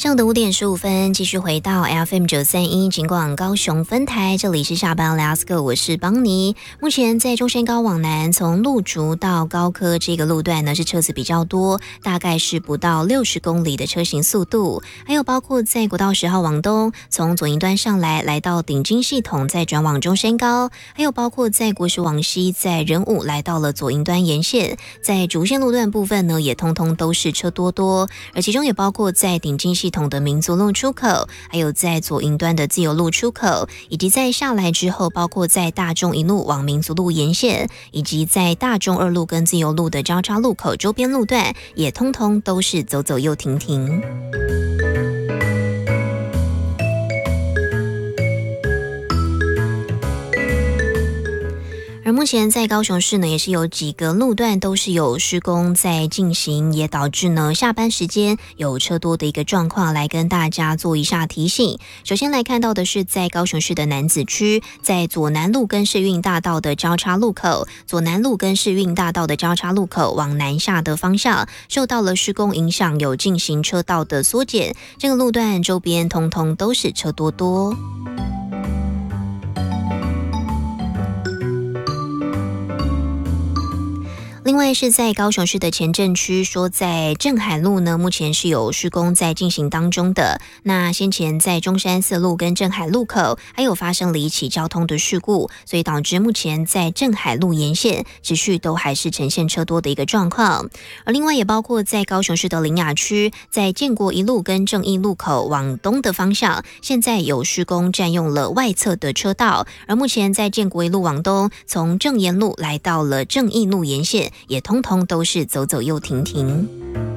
上午的5:15，继续回到 FM931 警广高雄分台，这里是下班 Let's Go， 我是邦尼。目前在中山高往南，从路竹到高科这个路段呢，是车子比较多，大概是不到60公里的车行速度。还有包括在国道10号往东，从左营端上来到顶金系统，再转往中山高，还有包括在国十往西，在仁武来到了左营端沿线，在主线路段部分呢，也通通都是车多，而其中也包括在顶金系统的民族路出口，还有在左营端的自由路出口，以及在下来之后，包括在大众一路往民族路沿线，以及在大众2路跟自由路的交叉路口周边路段，也通通都是走走又停停。而目前在高雄市呢，也是有几个路段都是有施工在进行，也导致呢下班时间有车多的一个状况，来跟大家做一下提醒。首先来看到的是在高雄市的楠梓区，在左南路跟世运大道的交叉路口，左南路跟世运大道的交叉路口往南下的方向，受到了施工影响，有进行车道的缩减，这个路段周边通通都是车多。另外是在高雄市的前镇区，说在镇海路呢，目前是有施工在进行当中的。那先前在中山4路跟镇海路口，还有发生了一起交通的事故，所以导致目前在镇海路沿线持续都还是呈现车多的一个状况。而另外也包括在高雄市的苓雅区，在建国一路跟正义路口往东的方向，现在有施工占用了外侧的车道，而目前在建国一路往东，从正延路来到了正义路沿线，也通通都是走走又停停。